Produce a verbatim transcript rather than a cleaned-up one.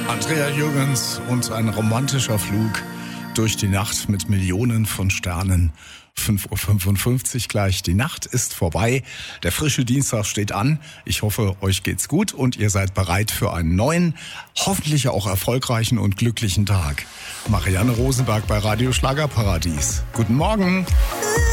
Andrea Jürgens und ein romantischer Flug durch die Nacht mit Millionen von Sternen. fünf Uhr fünfundfünfzig gleich. Die Nacht ist vorbei. Der frische Dienstag steht an. Ich hoffe, euch geht's gut und ihr seid bereit für einen neuen, hoffentlich auch erfolgreichen und glücklichen Tag. Marianne Rosenberg bei Radio Schlagerparadies. Guten Morgen.